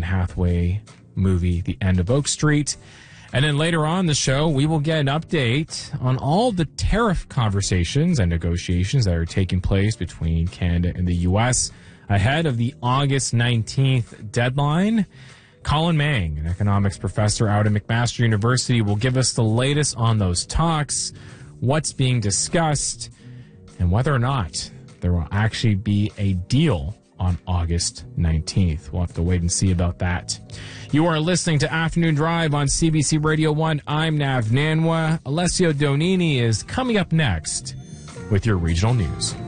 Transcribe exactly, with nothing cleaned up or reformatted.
Hathaway movie, The End of Oak Street. And then later on in the show, we will get an update on all the tariff conversations and negotiations that are taking place between Canada and the U S ahead of the August nineteenth deadline. Colin Mang, an economics professor out at McMaster University, will give us the latest on those talks, what's being discussed, and whether or not there will actually be a deal on August nineteenth. We'll have to wait and see about that. You are listening to Afternoon Drive on C B C Radio one. I'm Nav Nanwa. Alessio Donini is coming up next with your regional news.